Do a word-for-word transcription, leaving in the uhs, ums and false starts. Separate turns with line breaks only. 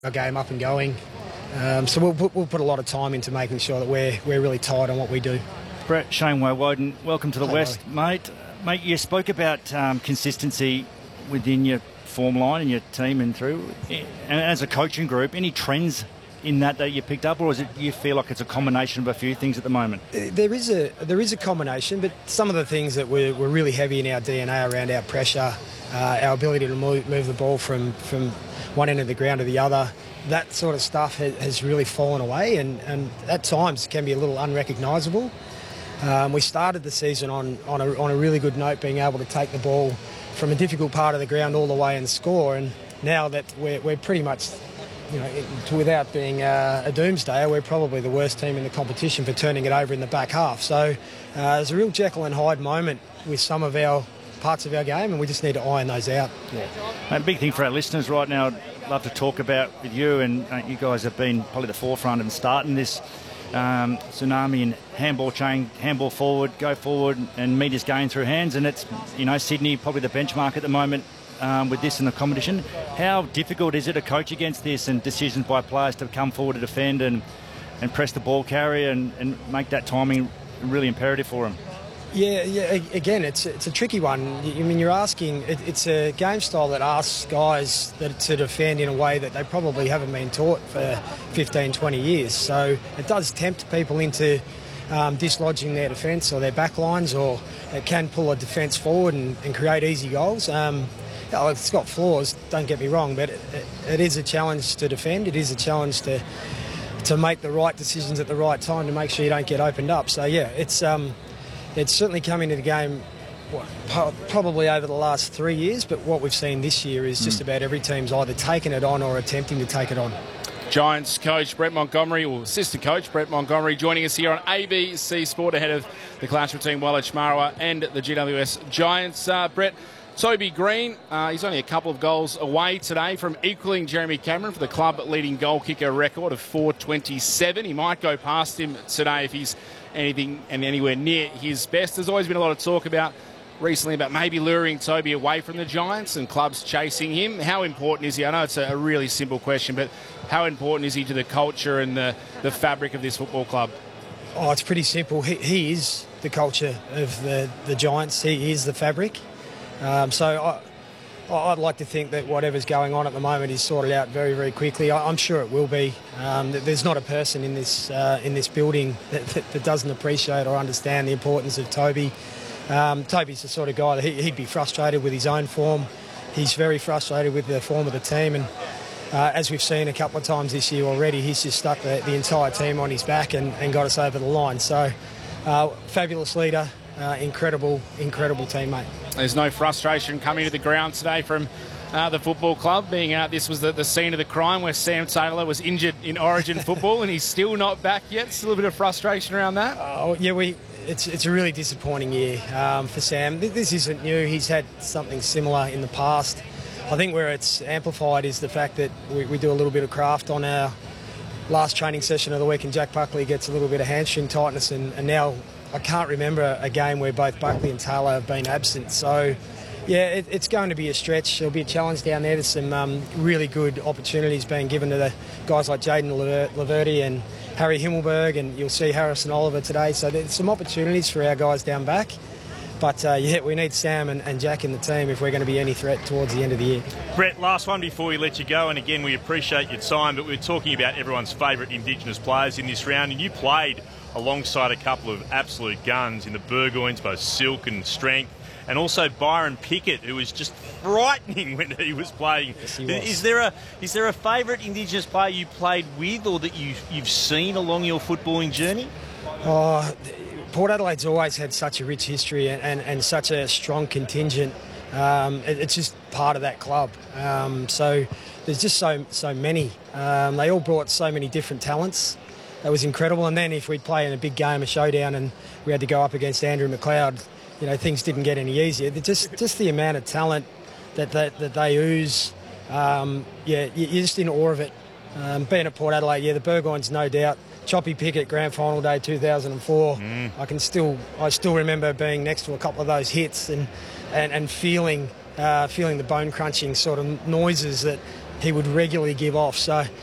our game up and going. Um, so we'll put, we'll put a lot of time into making sure that we're we're really tight on what we do.
Brett, Shane Woewodin, welcome to the
Hey,
West, mate. Mate, you spoke about um, consistency within your form line and your team and through. And as a coaching group, any trends in that that you picked up, or is it you feel like it's a combination of a few things at the moment?
There is a there is a combination, but some of the things that we're, we're really heavy in our D N A around our pressure, uh, our ability to move, move the ball from, from one end of the ground to the other, that sort of stuff has, has really fallen away and, and at times can be a little unrecognisable. Um, we started the season on, on, a, on a really good note, being able to take the ball from a difficult part of the ground all the way and score, and now that we're, we're pretty much, you know, it, without being uh, a doomsdayer, we're probably the worst team in the competition for turning it over in the back half. So uh, there's a real Jekyll and Hyde moment with some of our parts of our game, and we just need to iron those out.
Yeah. A big thing for our listeners right now, I'd love to talk about with you, and uh, you guys have been probably the forefront in starting this um, tsunami in handball chain, handball forward, go forward, and meters going through hands, and it's, you know, Sydney probably the benchmark at the moment um, with this in the competition. How difficult is it to coach against this and decisions by players to come forward to defend and, and press the ball carrier and, and make that timing really imperative for them?
Yeah, yeah. Again, it's it's a tricky one. I mean, you're asking. It, it's a game style that asks guys that to defend in a way that they probably haven't been taught for fifteen, twenty years. So it does tempt people into um, dislodging their defence or their back lines, or it can pull a defence forward and, and create easy goals. Um, oh, it's got flaws. Don't get me wrong, but it, it, it is a challenge to defend. It is a challenge to to make the right decisions at the right time to make sure you don't get opened up. So yeah, it's. Um, It's certainly come into the game what, probably over the last three years, but what we've seen this year is just mm. about every team's either taken it on or attempting to take it on.
Giants coach Brett Montgomery, or assistant coach Brett Montgomery, joining us here on A B C Sport ahead of the clash between Wallich Marwa and the G W S Giants. Uh, Brett, Toby Green, uh, he's only a couple of goals away today from equalling Jeremy Cameron for the club-leading goal kicker record of four twenty-seven. He might go past him today if he's anything and anywhere near his best. There's always been a lot of talk about recently about maybe luring Toby away from the Giants and clubs chasing him. How important is he? I know it's a really simple question, but how important is he to the culture and the, the fabric of this football club?
Oh, it's pretty simple. He, he is the culture of the, the Giants. He is the fabric. Um, so I, I'd like to think that whatever's going on at the moment is sorted out very, very quickly. I'm sure it will be. Um, there's not a person in this uh, in this building that, that, that doesn't appreciate or understand the importance of Toby. Um, Toby's the sort of guy that he, he'd be frustrated with his own form. He's very frustrated with the form of the team, and uh, as we've seen a couple of times this year already, he's just stuck the, the entire team on his back and, and got us over the line. So, uh, fabulous leader. Uh, incredible, incredible teammate.
There's no frustration coming to the ground today from uh, the football club, being out. This was the, the scene of the crime where Sam Taylor was injured in Origin football and he's still not back yet. Still a bit of frustration around that.
Oh yeah, we. It's it's a really disappointing year um, for Sam. This isn't new. He's had something similar in the past. I think where it's amplified is the fact that we, we do a little bit of craft on our last training session of the week, and Jack Buckley gets a little bit of hamstring tightness, and, and now I can't remember a game where both Buckley and Taylor have been absent. So, yeah, it, it's going to be a stretch. There'll be a challenge down there. There's some um, really good opportunities being given to the guys like Jaden Laverty and Harry Himmelberg, and you'll see Harrison Oliver today. So there's some opportunities for our guys down back. But, uh, yeah, we need Sam and, and Jack in the team if we're going to be any threat towards the end of the year.
Brett, last one before we let you go, and again, we appreciate your time, but we're talking about everyone's favourite Indigenous players in this round, and you played alongside a couple of absolute guns in the Burgoynes, both silk and strength, and also Byron Pickett, who was just frightening when he was playing.
Yes, he was.
Is there a is there a favourite Indigenous player you played with, or that you you've seen along your footballing journey?
Oh, Port Adelaide's always had such a rich history and, and, and such a strong contingent. Um, it, it's just part of that club. Um, so there's just so so many. Um, they all brought so many different talents. That was incredible. And then if we'd play in a big game, a showdown, and we had to go up against Andrew McLeod, you know, things didn't get any easier. Just just the amount of talent that that, that they ooze, um, yeah, you're just in awe of it. Um, being at Port Adelaide, yeah, the Burgoynes, no doubt. Choppy Pickett, grand final day two thousand four. Mm. I can still, I still remember being next to a couple of those hits and and, and feeling uh, feeling the bone crunching sort of noises that he would regularly give off. So